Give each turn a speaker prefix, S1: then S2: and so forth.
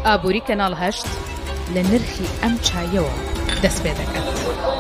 S1: ئابووری کەناڵ 8 لە نرخی ئەم چایەوە دەست پێ دەکات.